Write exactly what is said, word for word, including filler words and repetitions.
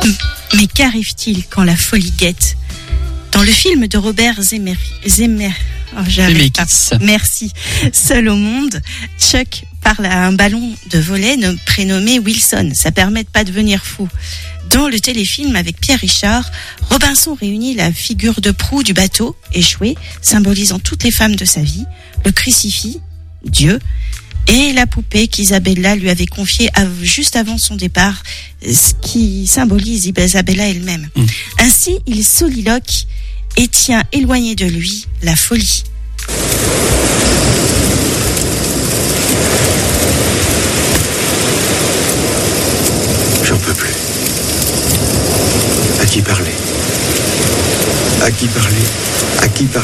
Mais qu'arrive-t-il quand la folie guette ? Dans le film de Robert Zemeckis, Zemer, oh, j'arrive pas. Merci. Seul au monde, Chuck parle à un ballon de volley prénommé Wilson. Ça permet de pas devenir fou. Dans le téléfilm avec Pierre Richard, Robinson réunit la figure de proue du bateau échoué, symbolisant toutes les femmes de sa vie, le crucifix, Dieu, et la poupée qu'Isabella lui avait confiée juste avant son départ, ce qui symbolise Isabella elle-même. Mmh. Ainsi, il soliloque et tient éloigné de lui la folie. J'en peux plus. À qui parler ? À qui parler ? À qui parler ?